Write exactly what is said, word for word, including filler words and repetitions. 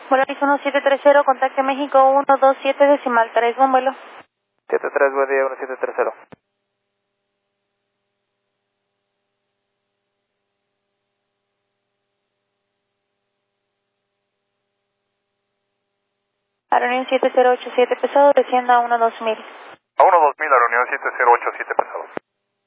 Volaris uno siete tres cero, contacte México uno dos siete decimal tres, buen vuelo. siete tres, buen día, uno siete tres cero. Aeronium siete cero ocho siete pesado, descienda a uno dos mil. A uno dos mil, Aeronium siete cero ocho siete pesado.